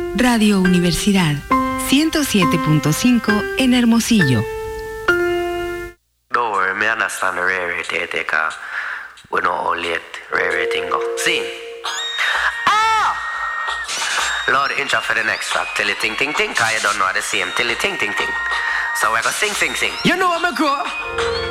Radio Universidad 107.5 en Hermosillo. Don't worry, me understand the rarity take we know how late rarity go. See? Lord, intro for the next track. Till it ting ting ting, cause you don't know the same. Till it ting ting ting. So we're gonna sing. You know what, me grow?